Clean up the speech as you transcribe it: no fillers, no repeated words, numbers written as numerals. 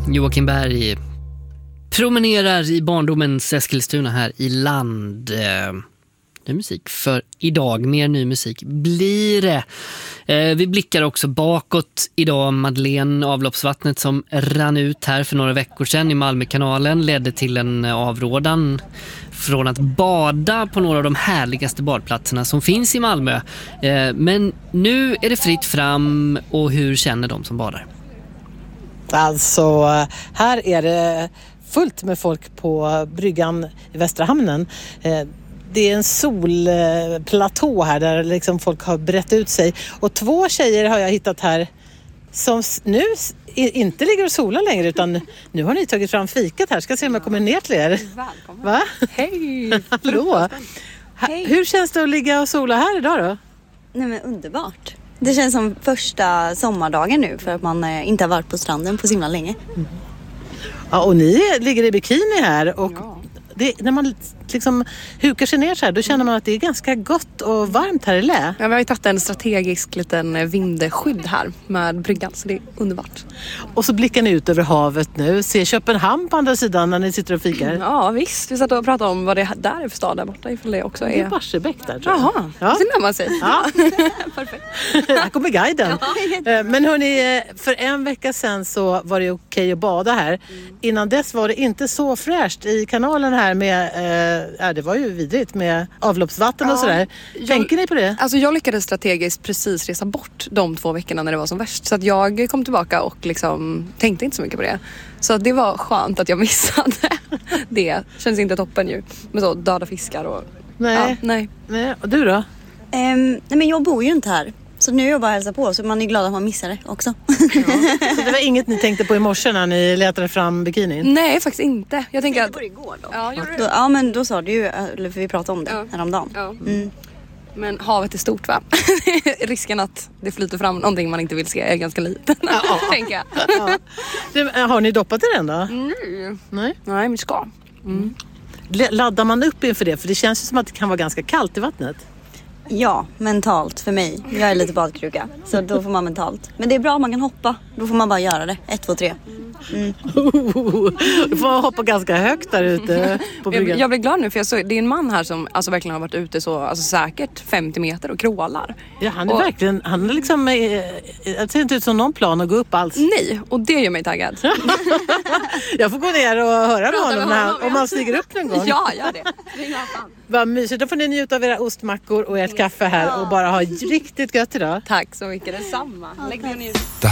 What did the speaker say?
Joakim Berg promenerar i barndomens Eskilstuna här i land. Ny musik för idag, mer ny musik blir det. Vi blickar också bakåt idag. Madeleine, avloppsvattnet som rann ut här för några veckor sedan i Malmökanalen ledde till en avrådan från att bada på några av de härligaste badplatserna som finns i Malmö. Men nu är det fritt fram, och hur känner de som badar? Alltså, här är det fullt med folk på bryggan i Västra hamnen. Det är en solplatå här där liksom folk har brett ut sig. Och 2 tjejer har jag hittat här som nu inte ligger och solar längre, utan nu har ni tagit fram fikat här. Ska se om jag kommer ner till er. Välkommen. Va? Hej! Hallå! Hej. Hur känns det att ligga och sola här idag då? Nej, men underbart. Det känns som första sommardagen nu för att man inte har varit på stranden på så himla länge. Ja, och ni ligger i bikini här och Ja. när man liksom hukar sig ner så här, då känner man att det är ganska gott och varmt här i lä. Ja, vi har ju tagit en strategisk liten vindskydd här med bryggan, så det är underbart. Och så blickar ni ut över havet nu. Ser Köpenhamn på andra sidan när ni sitter och fikar? Ja visst, vi satt och pratade om vad det där är för stad där borta, ifall det också Det är är... Barsebäck där, tror jag. Jaha, Ja. så närmar sig. Ja. Perfekt. Här kommer guiden. Men hörni, för en vecka sedan så var det okej att bada här. Innan dess var det inte så fräscht i kanalen här med, det var ju vidrigt med avloppsvatten och sådär. Tänker ni på det? Alltså jag lyckades strategiskt precis resa bort de 2 veckorna när det var som värst. Så att jag kom tillbaka och liksom tänkte inte så mycket på det. Så det var skönt att jag missade det. Känns inte toppen ju. Med så döda fiskar och... Nej. Ja, nej. Nej. Och du då? Nej, men jag bor ju inte här. Så nu är jag bara hälsa på, så man är glad att man missar det också. Så det var inget ni tänkte på i morse när ni letade fram bikinin? Nej, faktiskt inte. Jag tänker att... igår då. Ja, gjorde du? Ja, men då sa du ju, eller för vi pratade om det häromdagen. Ja. Mm. Men havet är stort, va? Risken att det flyter fram någonting man inte vill se är ganska liten, tänker jag. Ja. Har ni doppat i den då? Nej. Nej, men ska. Laddar man upp inför det? För det känns ju som att det kan vara ganska kallt i vattnet. Ja, mentalt för mig. Jag är lite badkruka, så då får man mentalt. Men det är bra om man kan hoppa. Då får man bara göra det. 1, 2, 3. Du får hoppa ganska högt där ute på bryggan. Jag blir glad nu, för jag såg, det är en man här som alltså verkligen har varit ute så, alltså säkert 50 meter och krålar. Ja, han är verkligen, han är liksom, det ser inte ut som någon plan att gå upp alls. Nej, och det gör mig taggad. Jag får gå ner och höra med honom om han stiger upp någon gång. Ja, gör det. Vad mysigt, då får ni njuta av era ostmackor och ert kaffe här och bara ha riktigt gött idag. Tack så mycket, detsamma. Lägg ner.